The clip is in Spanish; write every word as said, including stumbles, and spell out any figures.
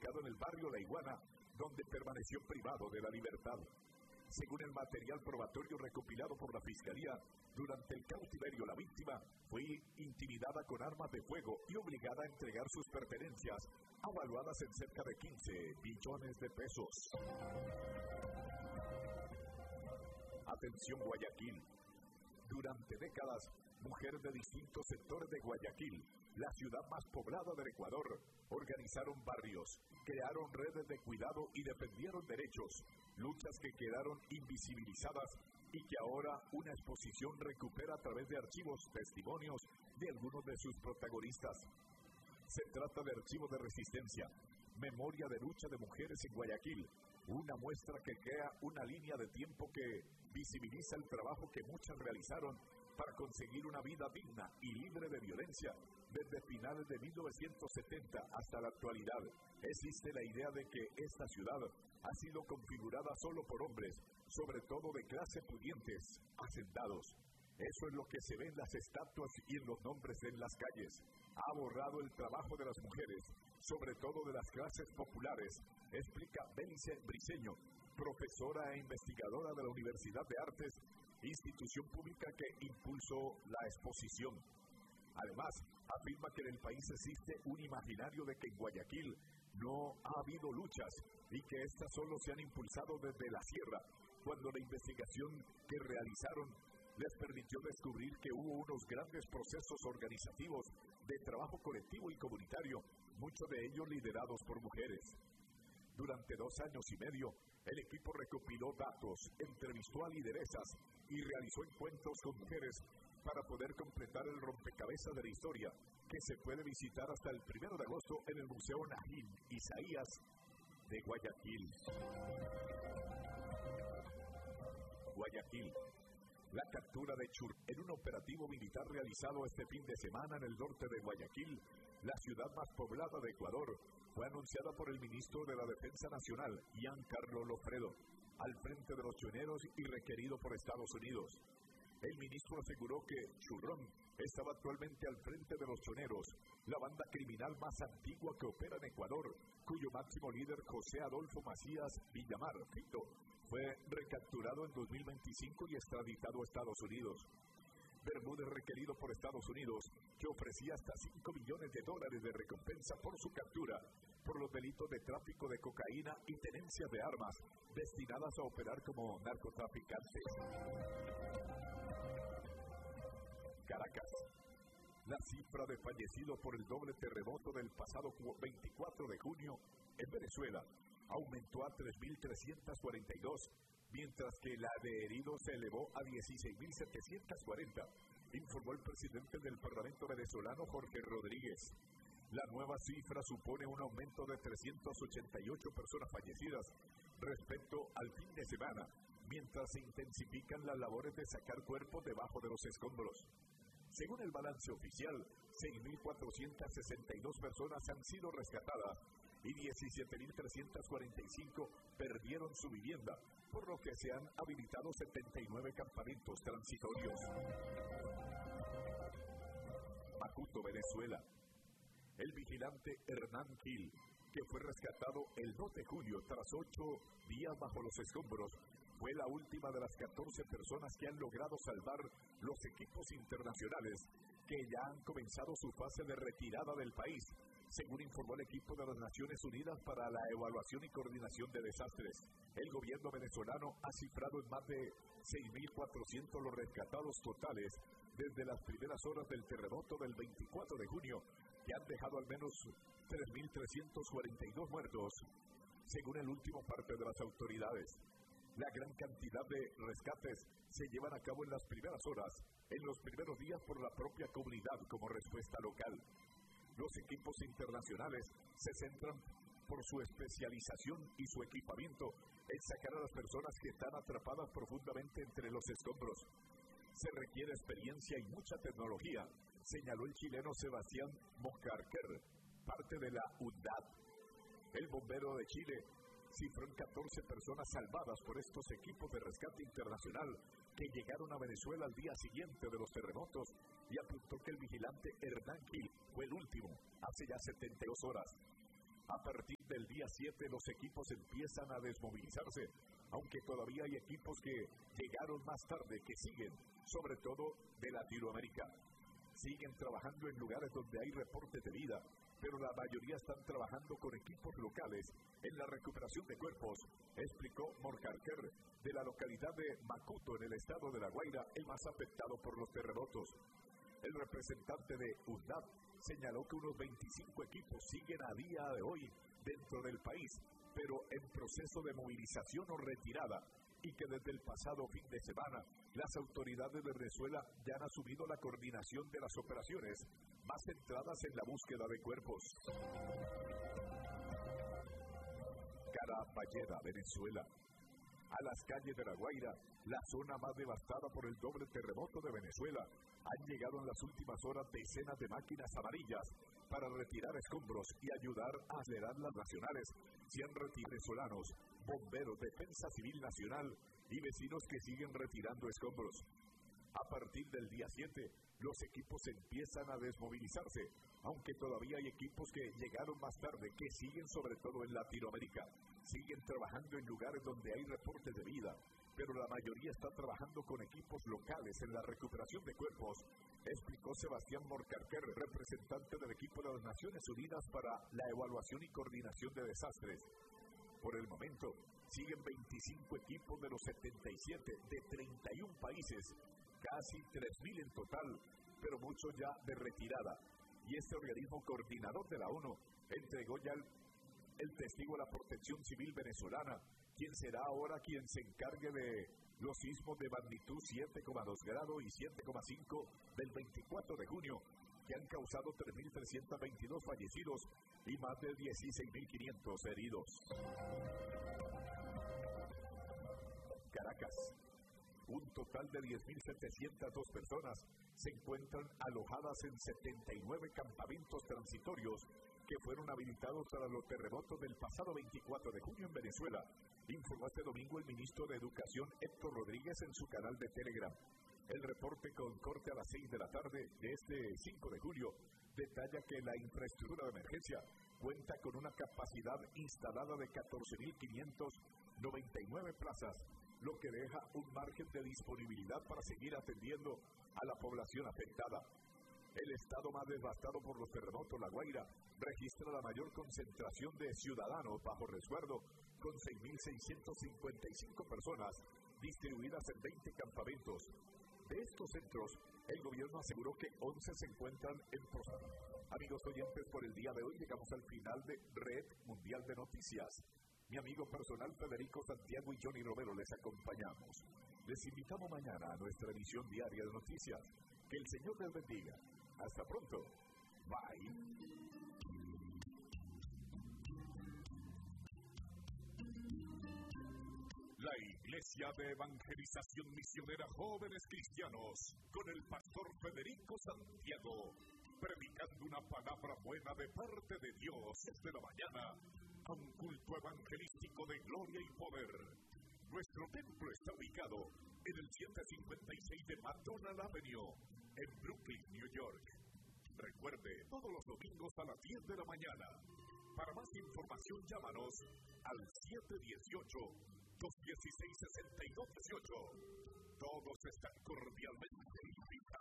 ubicado en el barrio La Iguana, donde permaneció privado de la libertad. Según el material probatorio recopilado por la Fiscalía, durante el cautiverio la víctima fue intimidada con armas de fuego y obligada a entregar sus pertenencias, avaluadas en cerca de quince billones de pesos. Atención Guayaquil. Durante décadas, mujeres de distintos sectores de Guayaquil, la ciudad más poblada del Ecuador, organizaron barrios, crearon redes de cuidado y defendieron derechos, luchas que quedaron invisibilizadas y que ahora una exposición recupera a través de archivos, testimonios de algunos de sus protagonistas. Se trata de archivos de resistencia, memoria de lucha de mujeres en Guayaquil, una muestra que crea una línea de tiempo que visibiliza el trabajo que muchas realizaron para conseguir una vida digna y libre de violencia desde finales de mil novecientos setenta hasta la actualidad. Existe la idea de que esta ciudad ha sido configurada solo por hombres, sobre todo de clase pudientes, hacendados. Eso es lo que se ve en las estatuas y en los nombres en las calles. Ha borrado el trabajo de las mujeres, sobre todo de las clases populares, explica Bélice Briceño, profesora e investigadora de la Universidad de Artes, institución pública que impulsó la exposición. Además, afirma que en el país existe un imaginario de que en Guayaquil no ha habido luchas y que éstas solo se han impulsado desde la sierra, cuando la investigación que realizaron les permitió descubrir que hubo unos grandes procesos organizativos de trabajo colectivo y comunitario, muchos de ellos liderados por mujeres. Durante dos años y medio, el equipo recopiló datos, entrevistó a lideresas y realizó encuentros con mujeres para poder completar el rompecabezas de la historia, que se puede visitar hasta el primero de agosto en el Museo Najín Isaías de Guayaquil. Guayaquil. La captura de Chur en un operativo militar realizado este fin de semana en el norte de Guayaquil, la ciudad más poblada de Ecuador, fue anunciada por el ministro de la Defensa Nacional, Giancarlo Lofredo, al frente de los choneros y requerido por Estados Unidos. El ministro aseguró que Churrón estaba actualmente al frente de los choneros, la banda criminal más antigua que opera en Ecuador, cuyo máximo líder, José Adolfo Macías Villamar Fito, fue recapturado en dos mil veinticinco y extraditado a Estados Unidos. Bermúdez, requerido por Estados Unidos, que ofrecía hasta cinco millones de dólares de recompensa por su captura, por los delitos de tráfico de cocaína y tenencia de armas, destinadas a operar como narcotraficantes. Caracas. La cifra de fallecidos por el doble terremoto del pasado veinticuatro de junio en Venezuela aumentó a tres mil trescientos cuarenta y dos, mientras que la de heridos se elevó a dieciséis mil setecientos cuarenta, informó el presidente del Parlamento venezolano, Jorge Rodríguez. La nueva cifra supone un aumento de trescientas ochenta y ocho personas fallecidas respecto al fin de semana, mientras se intensifican las labores de sacar cuerpos debajo de los escombros. Según el balance oficial, seis mil cuatrocientas sesenta y dos personas han sido rescatadas y diecisiete mil trescientos cuarenta y cinco perdieron su vivienda, por lo que se han habilitado setenta y nueve campamentos transitorios. Macuto, Venezuela. El vigilante Hernán Gil, que fue rescatado el dos de julio tras ocho días bajo los escombros, fue la última de las catorce personas que han logrado salvar los equipos internacionales que ya han comenzado su fase de retirada del país, según informó el equipo de las Naciones Unidas para la Evaluación y Coordinación de Desastres. El gobierno venezolano ha cifrado en más de seis mil cuatrocientos los rescatados totales desde las primeras horas del terremoto del veinticuatro de junio, que han dejado al menos tres mil trescientos cuarenta y dos muertos, según el último parte de las autoridades. La gran cantidad de rescates se llevan a cabo en las primeras horas, en los primeros días por la propia comunidad como respuesta local. Los equipos internacionales se centran por su especialización y su equipamiento en sacar a las personas que están atrapadas profundamente entre los escombros. Se requiere experiencia y mucha tecnología, señaló el chileno Sebastián Moscarquer, parte de la U N D A D. El bombero de Chile cifró en catorce personas salvadas por estos equipos de rescate internacional que llegaron a Venezuela al día siguiente de los terremotos y apuntó que el vigilante Hernán Gil fue el último, hace ya setenta y dos horas. A partir del día siete los equipos empiezan a desmovilizarse, aunque todavía hay equipos que llegaron más tarde, que siguen, sobre todo de Latinoamérica. Siguen trabajando en lugares donde hay reportes de vida, pero la mayoría están trabajando con equipos locales en la recuperación de cuerpos, explicó Morcarquer, de la localidad de Macuto, en el estado de La Guaira, el más afectado por los terremotos. El representante de U N A P señaló que unos veinticinco equipos siguen a día de hoy dentro del país, pero en proceso de movilización o retirada, y que desde el pasado fin de semana las autoridades de Venezuela ya han asumido la coordinación de las operaciones más centradas en la búsqueda de cuerpos. Carapalleda, Venezuela. A las calles de La Guaira, la zona más devastada por el doble terremoto de Venezuela, han llegado en las últimas horas decenas de máquinas amarillas para retirar escombros y ayudar a acelerar las nacionales. cien venezolanos, bomberos, defensa civil nacional y vecinos que siguen retirando escombros. A partir del día siete, los equipos empiezan a desmovilizarse, aunque todavía hay equipos que llegaron más tarde, que siguen sobre todo en Latinoamérica. Siguen trabajando en lugares donde hay reportes de vida, pero la mayoría está trabajando con equipos locales en la recuperación de cuerpos, explicó Sebastián Morcarquer, representante del equipo de las Naciones Unidas para la evaluación y coordinación de desastres. Por el momento, siguen veinticinco equipos de los setenta y siete de treinta y un países, casi tres mil en total, pero muchos ya de retirada. Y este organismo coordinador de la ONU entregó ya el, el testigo a la Protección Civil venezolana, quien será ahora quien se encargue de los sismos de magnitud siete coma dos grados y siete coma cinco del veinticuatro de junio, que han causado tres mil trescientos veintidós fallecidos y más de dieciséis mil quinientos heridos. Caracas. Un total de diez mil setecientas dos personas se encuentran alojadas en setenta y nueve campamentos transitorios que fueron habilitados para los terremotos del pasado veinticuatro de junio en Venezuela, informó este domingo el ministro de Educación Héctor Rodríguez en su canal de Telegram. El reporte, con corte a las seis de la tarde de este cinco de julio, detalla que la infraestructura de emergencia cuenta con una capacidad instalada de catorce mil quinientas noventa y nueve plazas, lo que deja un margen de disponibilidad para seguir atendiendo a la población afectada. El estado más devastado por los terremotos, La Guaira, registra la mayor concentración de ciudadanos bajo resguardo, con seis mil seiscientas cincuenta y cinco personas distribuidas en veinte campamentos. De estos centros, el gobierno aseguró que once se encuentran en proceso. Amigos oyentes, por el día de hoy llegamos al final de Red Mundial de Noticias. Mi amigo personal Federico Santiago y Johnny Romero les acompañamos. Les invitamos mañana a nuestra emisión diaria de noticias. Que el Señor les bendiga. Hasta pronto. Bye. La Iglesia de Evangelización Misionera Jóvenes Cristianos, con el pastor Federico Santiago, predicando una palabra buena de parte de Dios desde la mañana, a un culto evangelístico de gloria y poder. Nuestro templo está ubicado en el ciento cincuenta y seis de McDonald Avenue, en Brooklyn, New York. Recuerde, todos los domingos a las diez de la mañana. Para más información, llámanos al siete uno ocho, dos uno seis, seis dos uno ocho. Todos están cordialmente invitados.